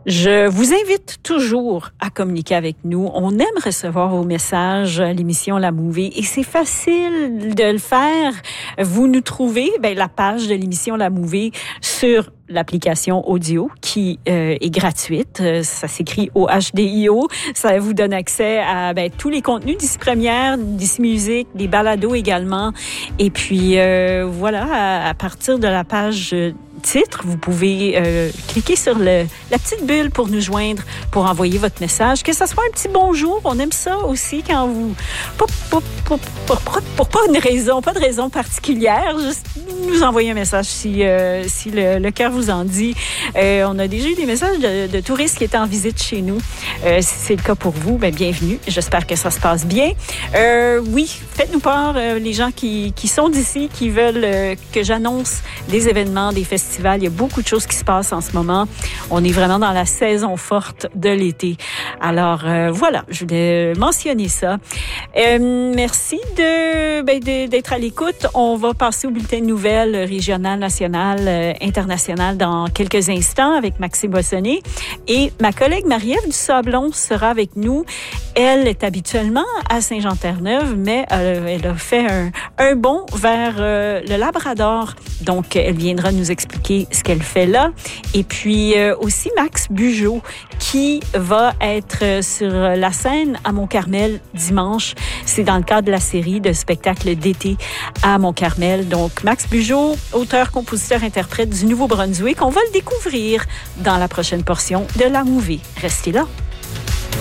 Je vous invite toujours à communiquer avec nous. On aime recevoir vos messages à l'émission La Mouvée et c'est facile de le faire. Vous nous trouvez la page de l'émission La Mouvée sur l'application audio qui est gratuite. Ça s'écrit OHDIO. Ça vous donne accès à tous les contenus d'ici Première, d'ici Musique, des balados également. Et puis voilà, à partir de la page titre, vous pouvez cliquer sur la petite bulle pour nous joindre, pour envoyer votre message. Que ce soit un petit bonjour, on aime ça aussi quand vous... Pour pas de raison particulière, juste nous envoyer un message si le cœur vous en dit. On a déjà eu des messages de touristes qui étaient en visite chez nous. Si c'est le cas pour vous, bienvenue. J'espère que ça se passe bien. Oui, faites-nous part, les gens qui sont d'ici, qui veulent que j'annonce des événements, des festivals. Il y a beaucoup de choses qui se passent en ce moment. On est vraiment dans la saison forte de l'été. Alors, voilà, je voulais mentionner ça. Merci d'être à l'écoute. On va passer au bulletin de nouvelles régional, national, international dans quelques instants avec Maxime Boissonnet. Et ma collègue Marie-Ève Dusablon sera avec nous. Elle est habituellement à Saint-Jean-Terre-Neuve, mais elle a fait un bond vers le Labrador. Donc, elle viendra nous expliquer ce qu'elle fait là. Et puis aussi Max Bugeaud qui va être sur la scène à Mont-Carmel dimanche. C'est dans le cadre de la série de spectacles d'été à Mont-Carmel. Donc, Max Bugeaud, auteur, compositeur, interprète du Nouveau-Brunswick. On va le découvrir dans la prochaine portion de La Mouvée. Restez là.